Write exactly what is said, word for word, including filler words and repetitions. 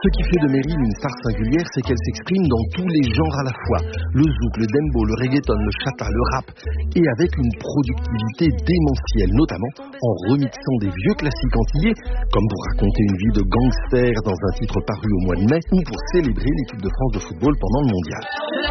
Ce qui fait de Meryl une star singulière, c'est qu'elle s'exprime dans tous les genres à la fois. Le zouk, le dembo, le reggaeton, le chata, le rap, et avec une productivité démentielle, notamment en remixant des vieux classiques antillais, comme pour raconter une vie de gangster dans un titre paru au mois de mai, ou pour célébrer l'équipe de France de football pendant le mondial.